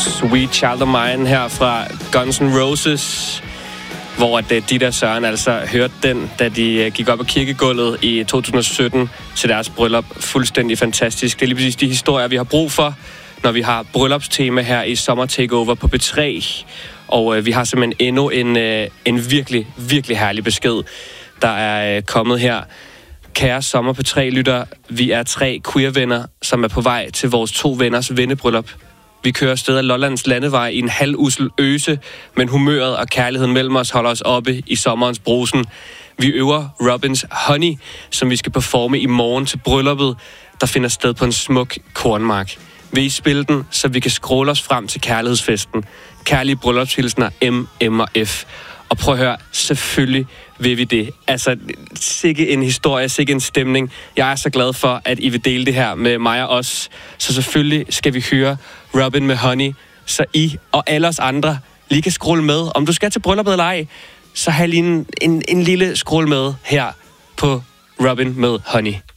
Sweet Child of Mine her fra Guns N' Roses, hvor de der Søren altså hørte den, da de gik op ad kirkegulvet i 2017 til deres bryllup. Fuldstændig fantastisk. Det er lige præcis de historier, vi har brug for, når vi har bryllupstema her i Sommer Takeover på B3. Og vi har simpelthen endnu en virkelig, virkelig herlig besked, der er kommet her. Kære Sommer P3-lytter, vi er 3 queer-venner, som er på vej til vores 2 venners vennebryllup. Vi kører afsted af Lollands Landevej i en halvussel øse, men humøret og kærligheden mellem os holder os oppe i sommerens brusen. Vi øver Robins Honey, som vi skal performe i morgen til brylluppet, der finder sted på en smuk kornmark. Vil I spille den, så vi kan scrolle os frem til kærlighedsfesten? Kærlige bryllupshilsner M og F. Og prøv at høre, selvfølgelig vil vi det. Altså, sikke en historie, sikke en stemning. Jeg er så glad for, at I vil dele det her med mig og os. Så selvfølgelig skal vi høre Robin med Honey, så I og alle os andre lige kan scrolle med. Om du skal til brylluppet eller ej, så have lige en lille scroll med her på Robin med Honey.